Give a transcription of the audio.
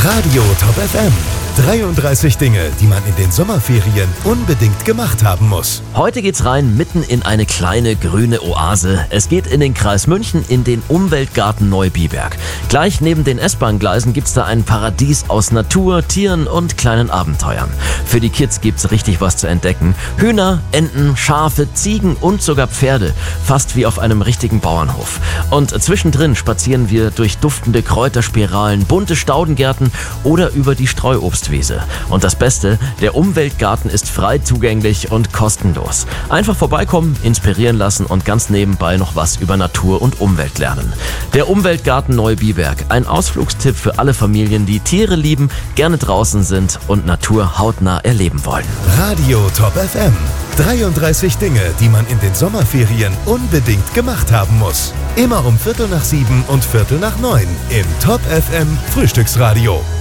Radio Top FM. 33 Dinge, die man in den Sommerferien unbedingt gemacht haben muss. Heute geht's rein mitten in eine kleine grüne Oase. Es geht in den Kreis München in den Umweltgarten Neubiberg. Gleich neben den S-Bahn-Gleisen gibt's da ein Paradies aus Natur, Tieren und kleinen Abenteuern. Für die Kids gibt's richtig was zu entdecken. Hühner, Enten, Schafe, Ziegen und sogar Pferde. Fast wie auf einem richtigen Bauernhof. Und zwischendrin spazieren wir durch duftende Kräuterspiralen, bunte Staudengärten oder über die Streuobstwiese. Und das Beste, der Umweltgarten ist frei zugänglich und kostenlos. Einfach vorbeikommen, inspirieren lassen und ganz nebenbei noch was über Natur und Umwelt lernen. Der Umweltgarten Neubiberg, ein Ausflugstipp für alle Familien, die Tiere lieben, gerne draußen sind und Natur hautnah erleben wollen. Radio Top FM. 33 Dinge, die man in den Sommerferien unbedingt gemacht haben muss. Immer um 6:45 und 6:45 im Top FM Frühstücksradio.